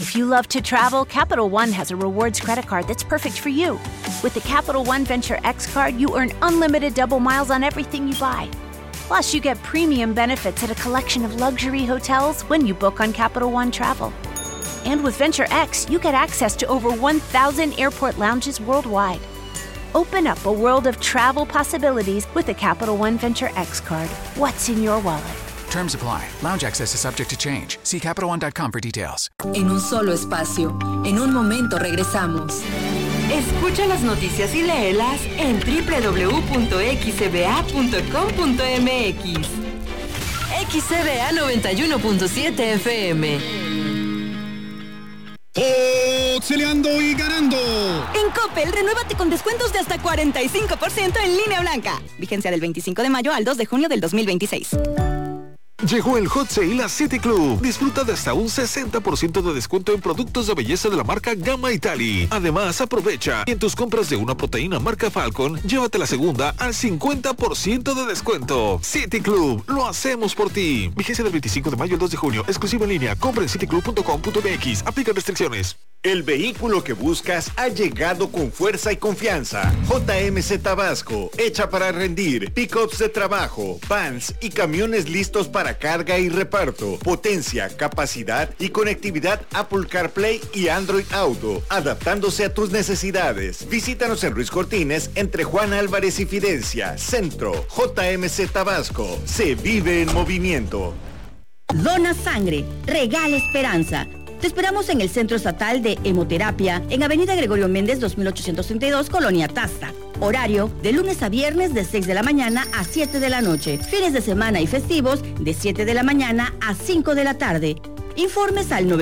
If you love to travel, Capital One has a rewards credit card that's perfect for you. With the Capital One Venture X card, you earn unlimited double miles on everything you buy. Plus, you get premium benefits at a collection of luxury hotels when you book on Capital One Travel. And with Venture X, you get access to over 1,000 airport lounges worldwide. Open up a world of travel possibilities with the Capital One Venture X card. What's in your wallet? Terms apply. Lounge access is subject to change. See CapitalOne.com for details. En un solo espacio, en un momento regresamos. Escucha las noticias y léelas en www.xcba.com.mx. XCBA 91.7 FM. ¡Auxiliando y ganando! En Coppel, renuévate con descuentos de hasta 45% en línea blanca. Vigencia del 25 de mayo al 2 de junio del 2026. Llegó el Hot Sale a City Club. Disfruta de hasta un 60% de descuento en productos de belleza de la marca Gamma Italy. Además, aprovecha y en tus compras de una proteína marca Falcon, llévate la segunda al 50% de descuento. City Club, lo hacemos por ti. Vigencia del 25 de mayo al 2 de junio. Exclusivo en línea. Compra en cityclub.com.mx. Aplica restricciones. El vehículo que buscas ha llegado con fuerza y confianza. JMC Tabasco, hecha para rendir. Pickups de trabajo, vans y camiones listos para carga y reparto. Potencia, capacidad y conectividad Apple CarPlay y Android Auto, adaptándose a tus necesidades. Visítanos en Ruiz Cortines, entre Juan Álvarez y Fidencia. Centro, JMC Tabasco. Se vive en movimiento. Dona sangre, regala esperanza. Te esperamos en el Centro Estatal de Hemoterapia, en Avenida Gregorio Méndez, 2832, Colonia Tasta. Horario de lunes a viernes de 6 de la mañana a 7 de la noche. Fines de semana y festivos de 7 de la mañana a 5 de la tarde. Informes al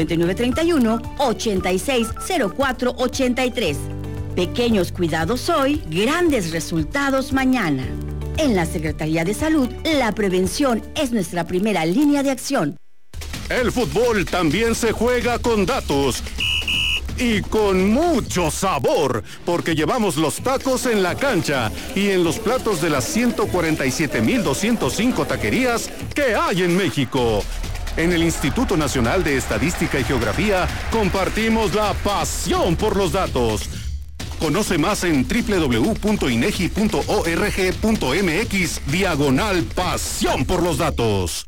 9931-860483. Pequeños cuidados hoy, grandes resultados mañana. En la Secretaría de Salud, la prevención es nuestra primera línea de acción. El fútbol también se juega con datos y con mucho sabor, porque llevamos los tacos en la cancha y en los platos de las 147,205 taquerías que hay en México. En el Instituto Nacional de Estadística y Geografía compartimos la pasión por los datos. Conoce más en www.inegi.org.mx/pasión por los datos.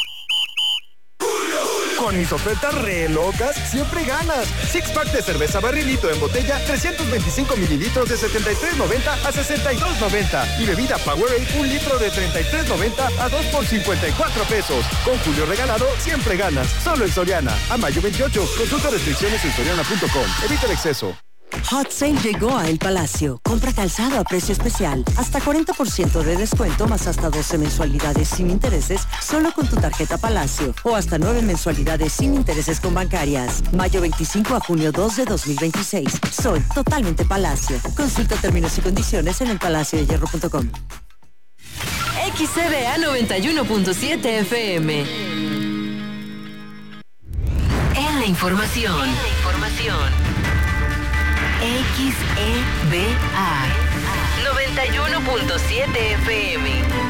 Con mis ofertas re locas, siempre ganas. Six pack de cerveza barrilito en botella, 325 mililitros de $73.90 a $62.90. Y bebida Powerade, 1 litro de $33.90 a 2 por $54. Con Julio regalado, siempre ganas. Solo en Soriana. A mayo 28. Consulta restricciones en soriana.com. Evita el exceso. Hot Sale llegó a El Palacio. Compra calzado a precio especial. Hasta 40% de descuento más hasta 12 mensualidades sin intereses solo con tu tarjeta Palacio. O hasta 9 mensualidades sin intereses con bancarias. Mayo 25 a junio 2 de 2026. Soy totalmente Palacio. Consulta términos y condiciones en elpalaciodehierro.com. XCBA 91.7 FM. En la información. XEBA 91.7 FM.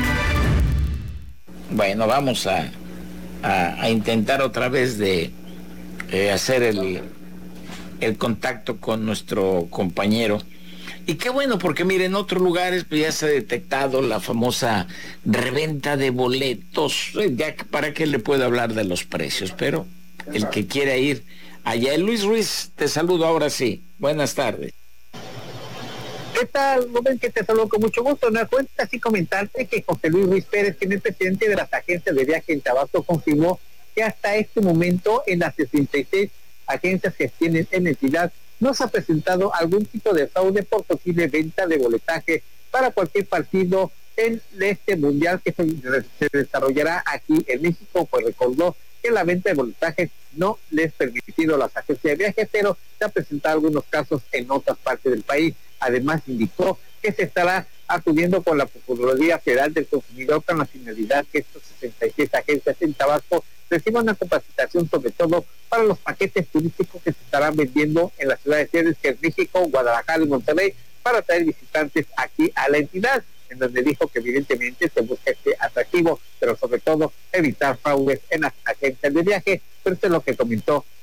Bueno, vamos a intentar otra vez de hacer el contacto con nuestro compañero. Y qué bueno, porque mire, en otros lugares pues ya se ha detectado la famosa reventa de boletos. Ya para qué le puedo hablar de los precios, pero el que quiera ir allá. Luis Ruiz, te saludo ahora sí. Buenas tardes. ¿Qué tal? Rubén, que te saludo con mucho gusto. Me cuenta así comentarte que José Luis Ruiz Pérez, quien es presidente de las agencias de viaje en Tabasco, confirmó que hasta este momento en las 66 agencias que tienen en la entidad no se ha presentado algún tipo de fraude por posible venta de boletaje para cualquier partido en este mundial que se desarrollará aquí en México. Pues recordó que la venta de boletajes no les ha permitido a las agencias de viaje, pero se han presentado algunos casos en otras partes del país. Además indicó que se estará acudiendo con la Procuraduría Federal del Consumidor con la finalidad que estos 66 agencias en Tabasco reciban una capacitación, sobre todo para los paquetes turísticos que se estarán vendiendo en las ciudades sedes, que es México, Guadalajara y Monterrey, para traer visitantes aquí a la entidad, en donde dijo que evidentemente se busca este atractivo, pero sobre todo evitar fraudes en las agencias de viaje. Pero esto es lo que comentó